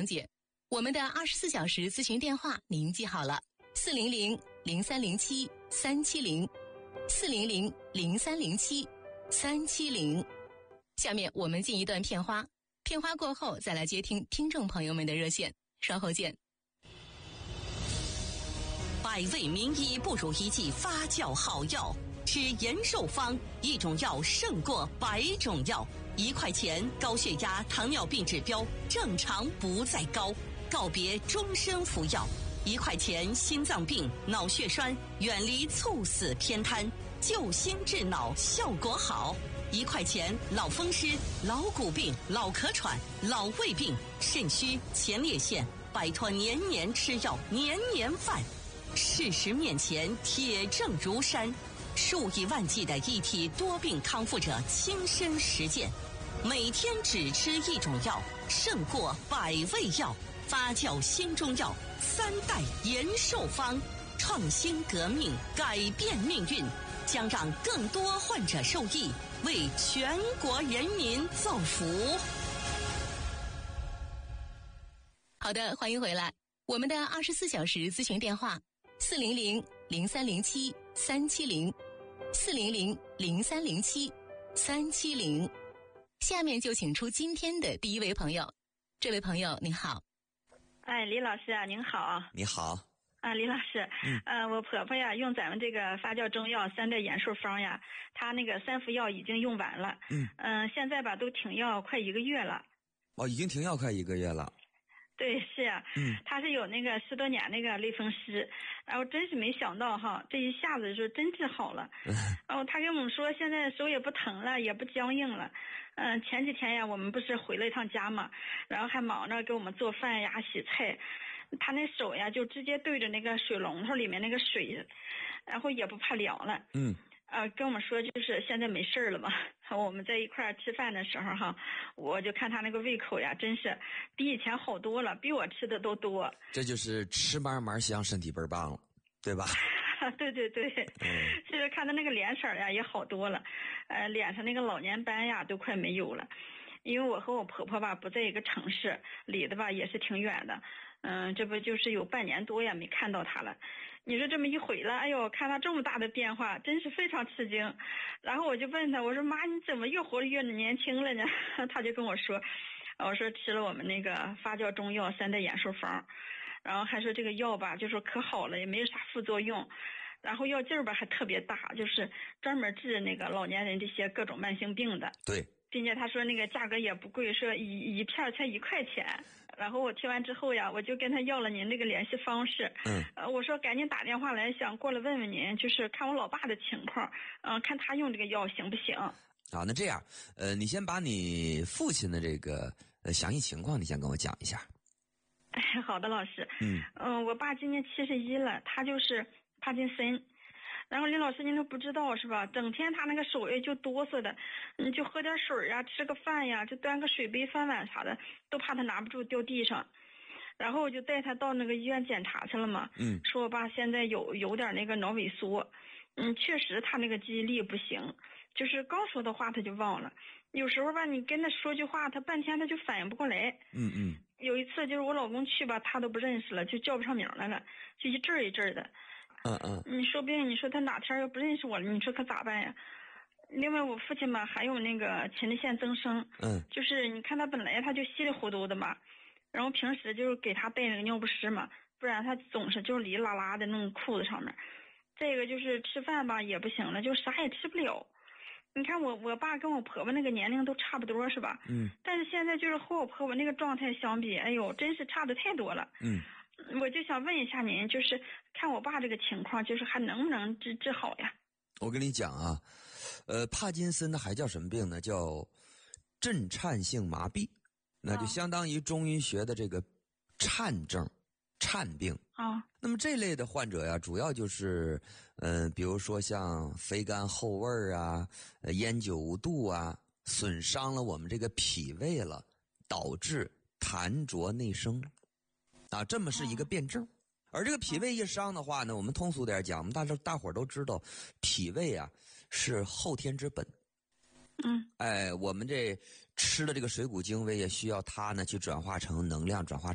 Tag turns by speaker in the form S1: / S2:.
S1: 解。我们的24小时咨询电话您记好了，400-0307-370，400-0307-370。下面我们进一段片花，片花过后再来接听听众朋友们的热线，稍后见。
S2: 百味名医不如一剂发酵好药，吃延寿方，一种药胜过100种药。1块钱，高血压、糖尿病指标正常不再高，告别终身服药。1块钱，心脏病、脑血栓，远离猝死偏瘫，救心治脑效果好。1块钱，老风湿、老骨病、老咳喘、老胃病、肾虚、前列腺，摆脱年年吃药、年年犯。事实面前，铁证如山，数以万计的一体多病康复者亲身实践，每天只吃一种药，胜过100味药。发酵新中药3代延寿方，创新革命，改变命运，将让更多患者受益，为全国人民造福。
S1: 好的，欢迎回来。我们的24小时咨询电话400-0307-370，400-0307-370。下面就请出今天的第一位朋友。这位朋友您好。
S3: 李老师啊，您好。
S4: 你好。
S3: 李老师，我婆婆呀用咱们这个发酵中药3代延寿方呀，她那个3副药已经用完了。现在吧都停药快1个月了。
S4: 已经停药快1个月了。
S3: 对，是啊。她是有那个10多年那个类风湿，然后真是没想到哈，这一下子就真治好了。然后她跟我们说，现在手也不疼了，也不僵硬了。前几天呀，我们不是回了一趟家嘛，然后还忙着给我们做饭呀、洗菜。他那手呀，就直接对着那个水龙头里面那个水，然后也不怕凉了。跟我们说就是现在没事了嘛。我们在一块儿吃饭的时候哈，我就看他那个胃口呀，真是比以前好多了，比我吃的都多。
S4: 这就是吃嘛嘛香，身体倍儿棒了，对吧？
S3: 对对对，就是看他那个脸色呀也好多了，脸上那个老年斑呀都快没有了。因为我和我婆婆吧不在一个城市，离得吧也是挺远的。这不就是有半年多呀没看到她了。你说这么一回来，哎呦，看她这么大的变化，真是非常吃惊。然后我就问她，我说妈，你怎么越活越年轻了呢？她就跟我说，我说吃了我们那个发酵中药3代延寿方，然后还说这个药吧就说可好了，也没有啥副作用。然后药劲儿吧还特别大，就是专门治那个老年人这些各种慢性病的。
S4: 对。
S3: 并且他说那个价格也不贵，说一片才1块钱。然后我听完之后呀，我就跟他要了您那个联系方式。我说赶紧打电话来，想过来问问您，就是看我老爸的情况，看他用这个药行不行。
S4: 好，那这样，你先把你父亲的这个详细情况，你先跟我讲一下。
S3: 好的，老师。我爸今年71了，他就是帕金森。然后林老师您都不知道是吧？整天他那个手也就哆嗦的，就喝点水呀，吃个饭呀，就端个水杯饭碗啥的，都怕他拿不住掉地上。然后我就带他到那个医院检查去了嘛。说我爸现在有点那个脑萎缩。确实他那个记忆力不行，就是刚说的话他就忘了。有时候吧，你跟他说句话，他半天他就反应不过来。有一次就是我老公去吧，他都不认识了，就叫不上名来了，就一阵一阵的。你说不定你说他哪天要不认识我了，你说可咋办呀？另外我父亲嘛还有那个前列腺增生。就是你看他本来他就稀里糊涂的嘛，然后平时就是给他带那个尿不湿嘛，不然他总是就是哩啦啦的弄裤子上面。这个就是吃饭吧也不行了，就啥也吃不了。你看我爸跟我婆婆那个年龄都差不多是吧？但是现在就是和我婆婆那个状态相比，哎呦真是差的太多了。我就想问一下您，就是看我爸这个情况，就是还能不能治好呀？
S4: 我跟你讲啊，帕金森的还叫什么病呢？叫震颤性麻痹，那就相当于中医学的这个颤症、颤病。那么这类的患者呀，主要就是比如说像肥甘厚味啊、烟酒无度啊，损伤了我们这个脾胃了，导致痰浊内生。这么是一个辩证。而这个脾胃一伤的话呢，我们通俗点讲，我们大伙儿都知道，脾胃啊是后天之本。我们这吃的这个水谷精微也需要它呢去转化成能量，转化